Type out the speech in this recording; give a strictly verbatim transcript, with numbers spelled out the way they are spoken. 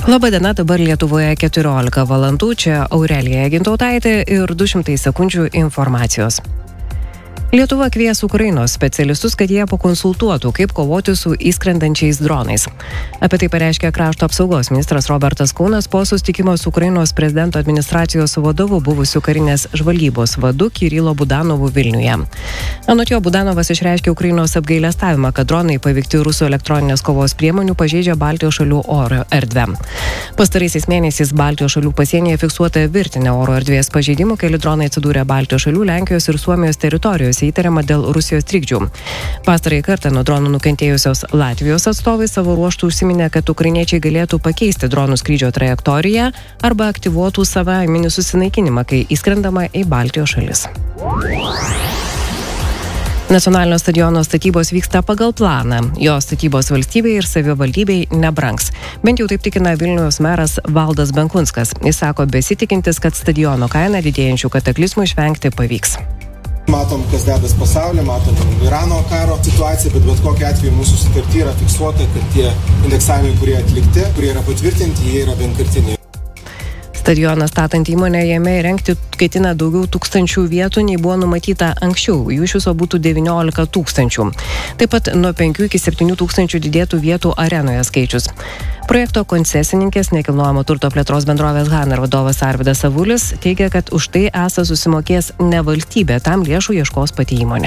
Labadiena, dabar Lietuvoje keturiolika valandų, čia Aurelija Gintautaitė ir du šimtai sekundžių informacijos. Lietuva kvies Ukrainos specialistus, kad jie pakonsultuotų, kaip kovoti su įskrendančiais dronais. Apie tai pareiškė krašto apsaugos ministras Robertas Kaunas po susitikimo su Ukrainos prezidento administracijos vadovu, buvusiu karinės žvalgybos vadu Kirilo Budanovu Vilniuje. Anot jo, Budanovas išreiškė Ukrainos apgailestavimą, kad dronai paveikti rusų elektroninės kovos priemonių pažeidžia Baltijos šalių oro erdvę. Pastaraisiais mėnesiais Baltijos šalių pasienyje fiksuota virtinė oro erdvės pažeidimų, keli dronai atsidūrė Baltijos šalių, Lenkijos ir Suomijos teritorijose įtariama dėl Rusijos trikdžių. Pastarąjį kartą nuo dronų nukentėjusios Latvijos atstovai savo ruoštų užsiminė, kad ukrainiečiai galėtų pakeisti dronų skrydžio trajektoriją arba aktyvuotų savaiminį susinaikinimą, kai įskrendama į Baltijos šalis. Nacionalinio stadiono statybos vyksta pagal planą. Jo statybos valstybei ir savivaldybei nebrangs. Bent jau taip tikina Vilniaus meras Valdas Benkunskas. Jis sako besitikintis, kad stadiono kaina didėjančių kataklizmų išvengti pavyks. Matom, kas dedas pasaulyje, matom Irano karo situaciją, bet bet kokiu atveju mūsų sutarty yra fiksuota, kad tie indeksavimai, kurie atlikti, kurie yra patvirtinti, jie yra vienkartiniai. Stadioną statant įmonę jame įrengti ketina daugiau tūkstančių vietų, nei buvo numatyta anksčiau. Jų iš viso būtų devyniolika tūkstančių. Taip pat nuo penkių iki septynių tūkstančių didėtų vietų arenoje skaičius. Projekto koncesininkės nekilnojamo turto plėtros bendrovės Haner vadovas Arvydas Avulis teigia, kad už tai esą susimokės ne valstybė, tam lėšų ieškos pati įmonė.